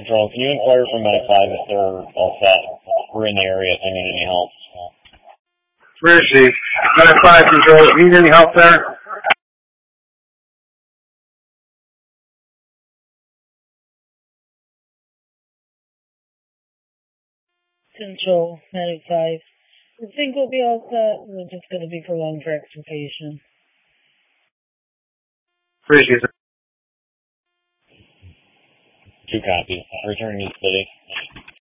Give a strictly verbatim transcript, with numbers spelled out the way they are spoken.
Control, can you inquire from Medic five if they're all set? We're in the area if they need any help. Where is she? Medic five Control, need any help there? Control, Medic five. I think we'll be all set. We're just going to be prolonged for extrication. Where is she, sir? Two copies. Returning to the city.